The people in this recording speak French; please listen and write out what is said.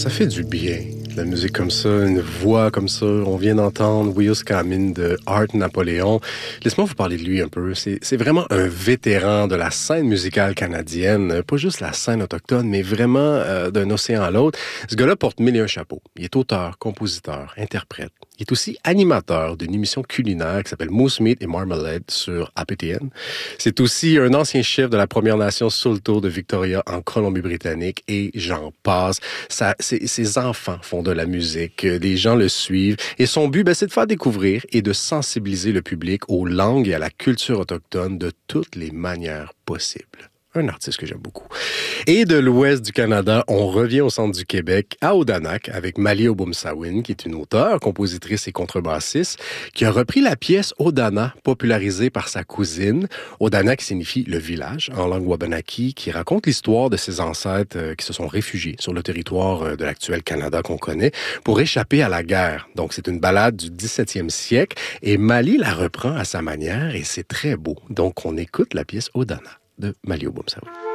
Ça fait du bien, la musique comme ça, une voix comme ça. On vient d'entendre Wios Kamin de Art Napoléon. Laisse-moi vous parler de lui un peu. C'est vraiment un vétéran de la scène musicale canadienne, pas juste la scène autochtone, mais vraiment d'un océan à l'autre. Ce gars-là porte mille et un chapeaux. Il est auteur, compositeur, interprète. Il est aussi animateur d'une émission culinaire qui s'appelle Moose Meat et Marmalade sur APTN. C'est aussi un ancien chef de la Première Nation Saulteaux de Victoria en Colombie-Britannique et j'en passe. Ses enfants font de la musique, les gens le suivent et son but, c'est de faire découvrir et de sensibiliser le public aux langues et à la culture autochtone de toutes les manières possibles. Un artiste que j'aime beaucoup. Et de l'ouest du Canada, on revient au centre du Québec, à Odanak, avec Mali Obumsawin, qui est une auteure, compositrice et contrebassiste, qui a repris la pièce Odana, popularisée par sa cousine. Odanak signifie le village, en langue wabanaki, qui raconte l'histoire de ses ancêtres qui se sont réfugiés sur le territoire de l'actuel Canada qu'on connaît, pour échapper à la guerre. Donc, c'est une ballade du 17e siècle, et Mali la reprend à sa manière, et c'est très beau. Donc, on écoute la pièce Odana de Mali Obumsawin.